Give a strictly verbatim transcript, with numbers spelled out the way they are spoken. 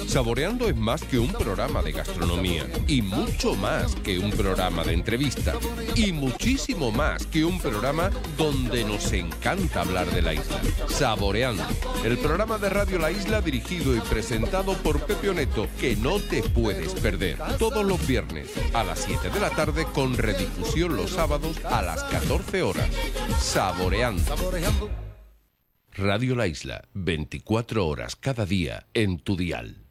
Saboreando es más que un programa de gastronomía y mucho más que un programa de entrevista y muchísimo más que un programa donde nos encanta hablar de la isla. Saboreando, el programa de Radio La Isla dirigido y presentado por Pepe Oneto, que no te puedes perder. Todos los viernes a las siete de la tarde con redifusión los sábados a las catorce horas. Saboreando. Radio La Isla, veinticuatro horas cada día en tu dial.